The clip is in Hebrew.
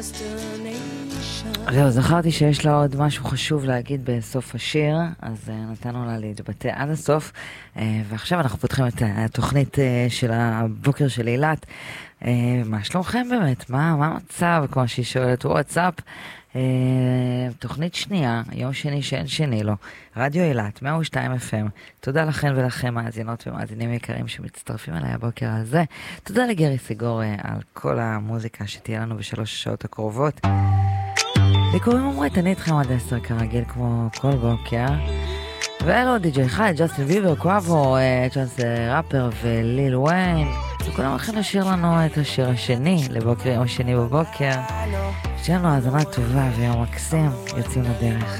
זהו, זכרתי שיש לה עוד משהו חשוב להגיד בסוף השיר, אז נתנו לה להתבטא עד הסוף, ועכשיו אנחנו פותחים את התוכנית של הבוקר של אילת. מה שלומכם באמת? מה המצב? כמו שהיא שואלת, וואטסאפ, תוכנית שנייה, יום שני שאין שני לו, רדיו אילת, 102 FM. תודה לכן ולכם מאזינות ומאזינים יקרים שמצטרפים אליי הבוקר הזה. תודה לגרי סיגור על כל המוזיקה שתהיה לנו בשלוש השעות הקרובות. לי קוראים עמרית, אני איתכם עד 10 כרגיל כמו כל בוקר. ואלו די.ג'יי חי, ג'סטין ביבר, קוואבו, צ'אנס ראפר וליל ויין. וכולם הולכים לשיר לנו את השיר השני לבוקר, יום שני בבוקר. שיהיה לנו האזנה טובה ויום מקסים, יוצאים לדרך.